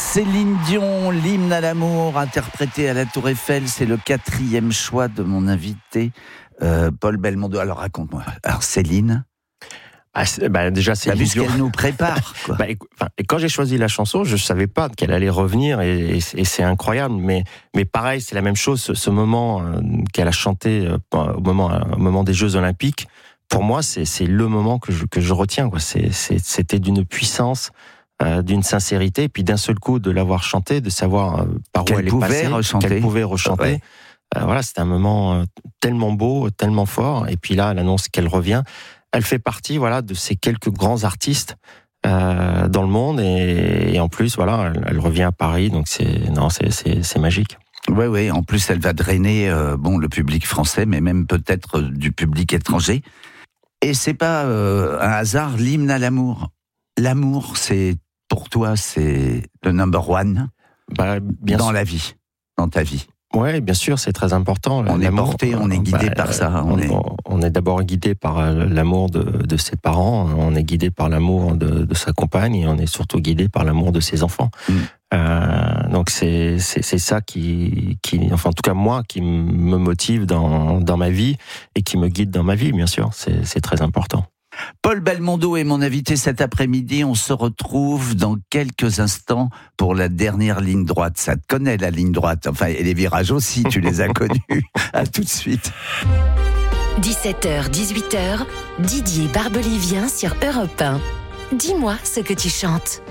Céline Dion, l'hymne à l'amour, interprété à la Tour Eiffel, c'est le 4e choix de mon invité, Paul Belmondo. Alors raconte-moi. Alors Céline, déjà c'est vu ce qu'elle nous prépare, quoi. Et quand j'ai choisi la chanson, je savais pas qu'elle allait revenir et c'est incroyable. Mais pareil, c'est la même chose. Ce moment qu'elle a chanté au moment des Jeux Olympiques, pour moi, c'est le moment que je retiens, quoi. C'était d'une puissance, d'une sincérité, et puis d'un seul coup de l'avoir chanté, de savoir par où elle est passée, qu'elle pouvait rechanter. Ouais. Voilà, c'était un moment tellement beau, tellement fort. Et puis là, elle annonce qu'elle revient. Elle fait partie, voilà, de ces quelques grands artistes dans le monde, et en plus, voilà, elle revient à Paris, donc c'est magique. Oui. En plus, elle va drainer le public français, mais même peut-être du public étranger. Et c'est pas un hasard, l'hymne à l'amour. L'amour, c'est pour toi, c'est le number one dans la vie, dans ta vie. Ouais, bien sûr, c'est très important. On est porté, on est guidé par ça. On est d'abord guidé par l'amour de ses parents, on est guidé par l'amour de sa compagne, et on est surtout guidé par l'amour de ses enfants. Donc c'est ça qui, enfin en tout cas moi, qui me motive dans ma vie et qui me guide dans ma vie, bien sûr. C'est très important. Paul Belmondo est mon invité cet après-midi. On se retrouve dans quelques instants pour la dernière ligne droite. Ça te connaît, la ligne droite. Enfin, et les virages aussi, tu les as connus. À tout de suite. 17h, 18h, Didier Barbelivien sur Europe 1. Dis-moi ce que tu chantes.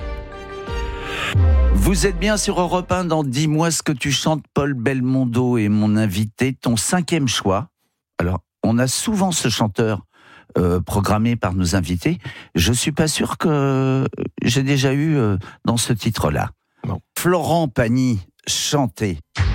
Vous êtes bien sur Europe 1 dans Dis-moi ce que tu chantes. Paul Belmondo est mon invité. Ton 5e choix. Alors, on a souvent ce chanteur programmé par nos invités. Je suis pas sûr que j'ai déjà eu dans ce titre-là. Non. Florent Pagny chanter.